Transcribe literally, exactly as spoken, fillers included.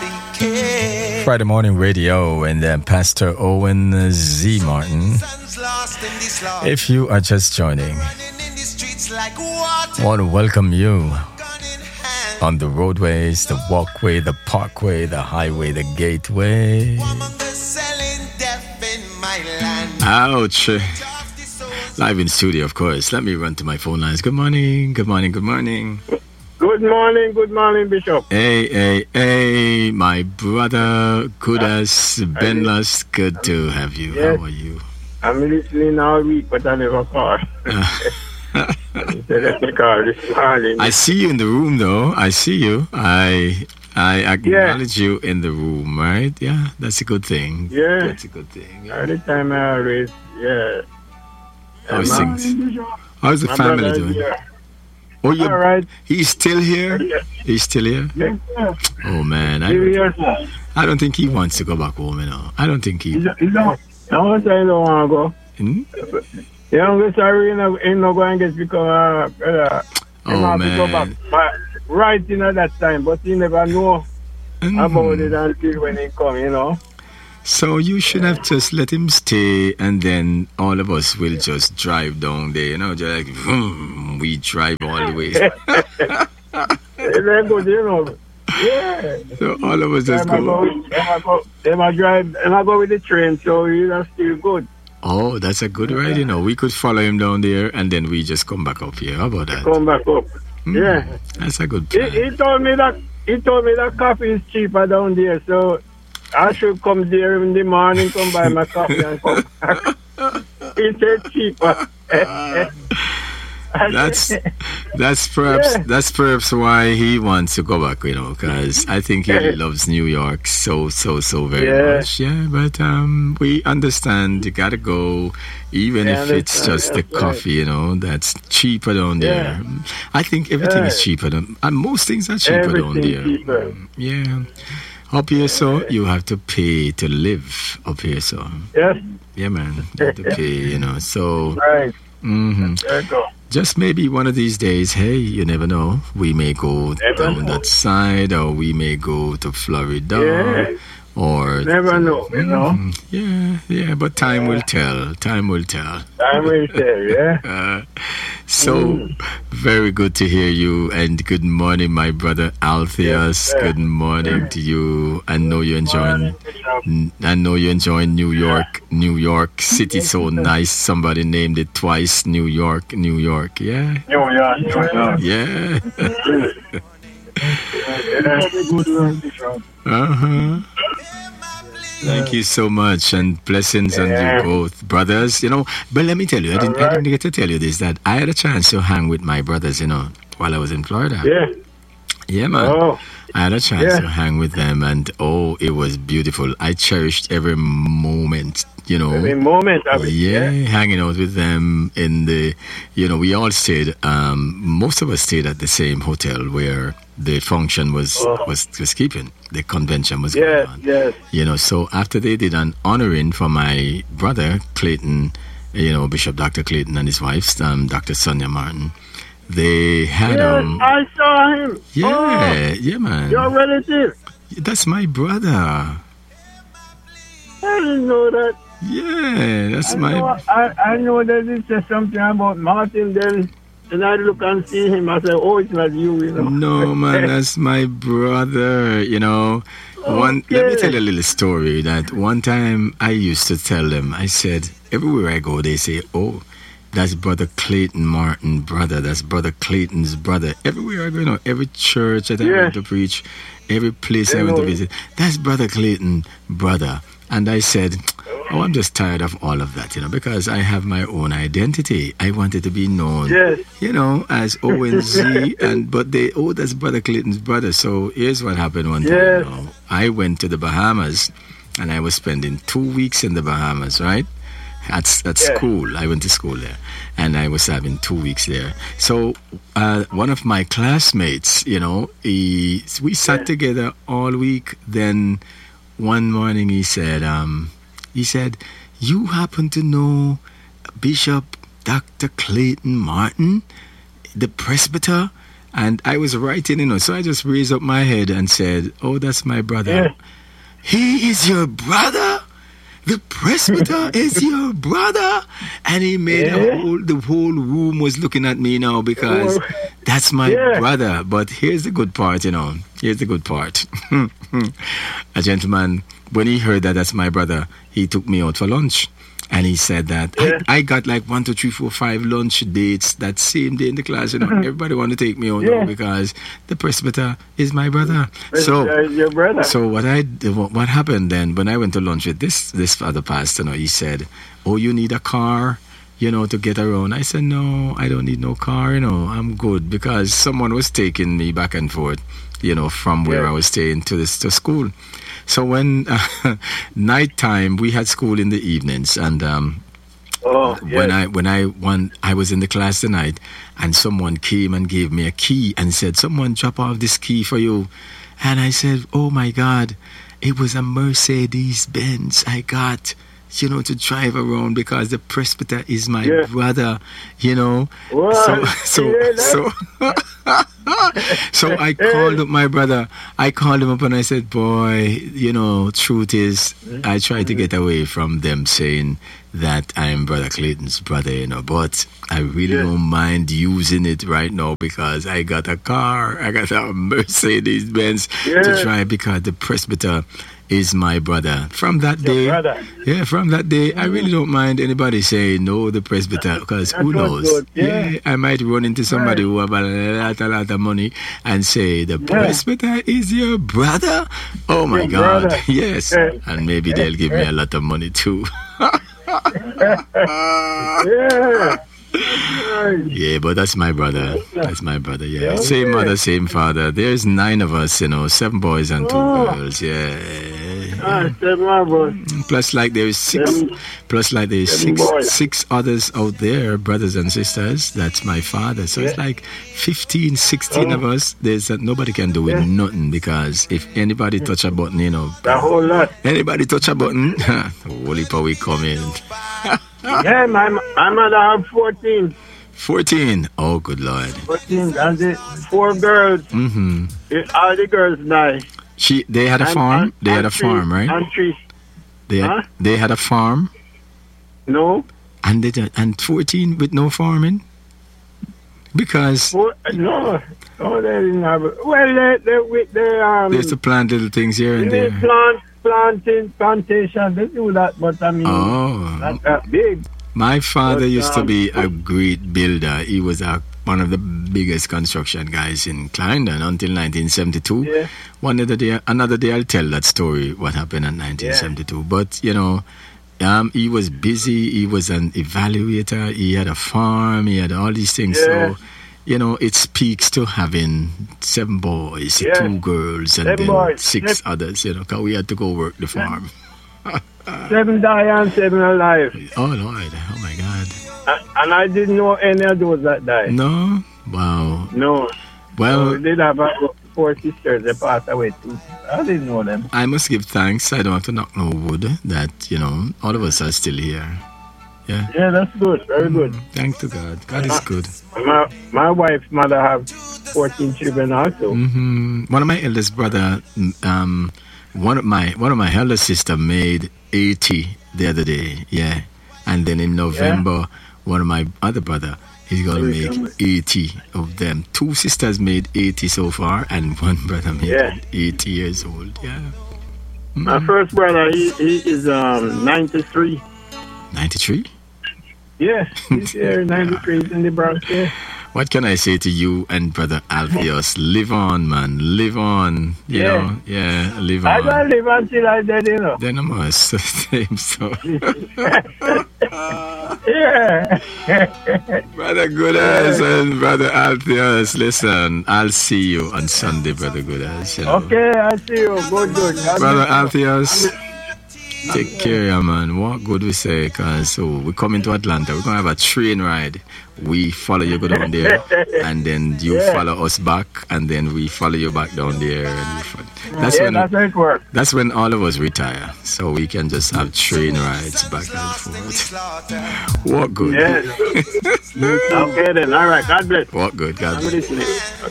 Friday Morning Radio, and then Pastor Owen Z. Martin. If you are just joining, I want to welcome you on the roadways, the walkway, the parkway, the highway, the gateway. Ouch. Live in studio, of course. Let me run to my phone lines. Good morning, good morning, good morning. Good morning, good morning, Bishop. Hey, hey, hey, my brother, Kudas, Benlas, good to have you. Yes. How are you? I'm listening all week, but I never call. Let me call this morning. I see you in the room, though. I see you. I I acknowledge yeah. you in the room, right? Yeah, that's a good thing. Yeah. That's a good thing. Yeah. Every time I always, yeah. How's things? How's the My family doing? Here. Oh, you all right. He's still here? Yes. He's still here? Yes, sir. Oh, man. I Here, don't, I don't think he wants to go back home, you know. I don't think he... He don't, he don't, I don't say he don't want to go. Hmm? You know, sorry, you know, he not going to get because, uh, uh, he oh, want man. to go back. But right, you know, that time, but he never know mm-hmm. about it until when he come, you know. So you should have just let him stay, and then all of us will just drive down there, you know, just like, vroom, we drive all the way. It's very good, you know. Yeah. So all of us just go. go. They might drive, they might go with the train, so it's still good. Oh, that's a good ride, you know. We could follow him down there, and then we just come back up here. How about that? Come back up. Mm, yeah. That's a good plan. He, he told me that he told me that coffee is cheaper down there, so I should come there in the morning, come buy my coffee and come back. He said cheaper. that's that's perhaps yeah. that's perhaps why he wants to go back, you know, because I think he yeah. loves New York so so so very yeah. much. Yeah, but um, we understand you gotta go, even yeah, if it's just the coffee, you know, that's cheaper down there. Yeah. I think everything yeah. is cheaper than, and most things are cheaper everything down there. Cheaper. Yeah. Up here, so you have to pay to live up here, so. Yes. Yeah, man. You have to pay, you know, so. Right. Mm-hmm. There you go. Just maybe one of these days, hey, you never know. We may go never down know. that side, or we may go to Florida. Yeah. Or. Never know, you know. Yeah, yeah, but time yeah. will tell. Time will tell. Time will tell, yeah. uh, so, mm. very good to hear you, and good morning, my brother Altheus. Yes, good morning to you. I know you're enjoying. I know you're enjoying New York, New York City. So nice. Somebody named it twice. New York, New York. Yeah. New York, New York. Yeah. uh huh. Thank you so much, and blessings yeah. on you both, brothers. You know, but let me tell you, I didn't, right. I didn't get to tell you this, that I had a chance to hang with my brothers, you know, while I was in Florida. Yeah. Yeah, man. Oh. I had a chance yeah. to hang with them, and oh, it was beautiful. I cherished every moment, you know. Every moment of it. Yeah, yeah. hanging out with them in the, you know, we all stayed, um, most of us stayed at the same hotel where the function was, oh. was, was keeping. The convention was yes, going on. Yes. You know, so after they did an honoring for my brother, Clayton, you know, Bishop Doctor Clayton and his wife, um, Doctor Sonia Martin, they had yes, um I saw him. Yeah, oh, yeah, man. Your relative. That's my brother. I didn't know that. Yeah, that's I my. Know, I I know that it says something about Martin. Then, then I look and see him. I say, "Oh, it's not you, you know." No, man, that's my brother. You know, okay. one. Let me tell you a little story. That one time I used to tell them. I said, everywhere I go, they say, "Oh, that's Brother Clayton Martin, brother. That's Brother Clayton's brother." Everywhere I go, you know, every church that I yeah. went to preach, every place I, I went to visit, that's Brother Clayton, brother. And I said, oh, I'm just tired of all of that, you know, because I have my own identity. I wanted to be known, yes. you know, as O N Z, and but they, oh, that's Brother Clayton's brother. So here's what happened one time. Yes. You know, I went to the Bahamas, and I was spending two weeks in the Bahamas, right? At, at yeah. school. I went to school there, and I was having two weeks there. So uh, one of my classmates, you know, he, we sat yeah. together all week. Then one morning he said, um, he said, you happen to know Bishop Doctor Clayton Martin, the presbyter? And I was writing, you know, so I just raised up my head and said, oh, that's my brother. Yeah. He is your brother? The presbyter is your brother? And he made Yeah. a whole, the whole room was looking at me now because Oh. that's my Yeah. brother. But here's the good part, you know. Here's the good part. A gentleman, when he heard that that's my brother, he took me out for lunch. And he said that Yeah. I, I got like one, two, three, four, five lunch dates that same day in the class. You know, everybody want to take me out Yeah. now because the presbyter is my brother. So, Uh, your brother. so what I what what happened then when I went to lunch with this this other pastor, you know, he said, "Oh, you need a car, you know, to get around." I said, "No, I don't need no car. You know, I'm good because someone was taking me back and forth, you know, from where Yeah. I was staying to this to school." So when uh, nighttime we had school in the evenings, and um, oh, when yes. I when I when I was in the class tonight, and someone came and gave me a key and said, "Someone drop off this key for you," and I said, "Oh my God, it was a Mercedes Benz I got." You know, to drive around because the presbyter is my Yeah. brother, you know. What? So, so, Yeah, that- so, so I called up my brother. I called him up and I said, "Boy, you know, truth is, I try to get away from them saying that I'm Brother Clayton's brother, you know, but I really Yeah. don't mind using it right now because I got a car, I got a Mercedes Benz Yeah. to drive because the presbyter is my brother." From that Your day, brother. yeah, from that day, I really don't mind anybody saying no, the presbyter, because who That was knows? good, yeah. I might run into somebody Right. who have a lot, a lot of money and say the presbyter is your brother. Oh my Your God, brother. yes, Yeah. and maybe they'll give me a lot of money too. Yeah. Right. Yeah, but that's my brother. That's my brother. Yeah, Yeah, same okay. mother, same father. There's nine of us, you know, seven boys and two Oh. girls. Yeah. Ah, seven marbles. Plus, like there is six. Seven- Plus, like there is seven six boys. six others out there, brothers and sisters. That's my father. So it's Yeah. like fifteen, sixteen Oh. of us. There's uh, nobody can do with Yeah. nothing because if anybody touch a button, you know, The whole lot. anybody touch a button, holy power we come in. Yeah, my, my mother have fourteen. Fourteen. Oh, good Lord. fourteen. And the four girls. Mm-hmm. eh, All the girls die. She. They had a And- farm. and- They had a and three- farm, right? And three. They had, huh? they had a farm, No. and they did- and fourteen with no farming. Because Four, no. Oh, they didn't have it. Well, they, they, we- they, um, they used to plant little things here and they there. plant, planting, plantation. They do that, but I mean, Oh, not that big. my father But, used to um, be a great builder. He was a, one of the biggest construction guys in Clarendon until nineteen seventy-two. Yeah. One other day, another day, I'll tell that story what happened in nineteen seventy-two. But you know, um, he was busy. He was an evaluator. He had a farm. He had all these things. Yeah. So, you know, it speaks to having seven boys, Yeah. two girls, and Seven then boys. six Seven- others. You know, 'cause we had to go work the farm. Seven die and seven alive. Oh Lord! Oh my God! And, and I didn't know any of those that died. No. Wow. No. Well, So we did have uh, four sisters that passed away too. I didn't know them. I must give thanks. I don't have to knock no wood that, you know, all of us are still here. Yeah. Yeah, that's good. Very good. Thank to God. God is good. My my wife's mother have fourteen children also. hmm One of my eldest brother, um, one of my one of my eldest sister made eighty the other day. Yeah. And then in November, one of my other brother, he's gonna make eighty of them. Two sisters made eighty so far, and one brother made Yeah. eighty years old. Yeah. My first brother, he, he is um ninety-three. ninety-three? Yeah, he's here ninety-three he's in the Bronx. Yeah. What can I say to you and Brother Alpheus? Live on, man. Live on. You Yeah. know? Yeah, live I on. don't live until I dead, you know. Then I must. Same so. Yeah. Brother Goodas and Brother Alpheus, listen, I'll see you on Sunday, Brother Goodas. You know? Okay, I see you. Good, good. God Brother bless you. Alpheus, take care, yeah, man. What good we say, because so we come into Atlanta. We're going to have a train ride. We follow you go down there, and then you Yeah. follow us back, and then we follow you back down there. And we fo- that's Yeah, when that's how it works. that's when all of us retire, so we can just have train rides back and forth. What good? Yeah. Okay then. All right. God bless. What good? God I'm bless. listening.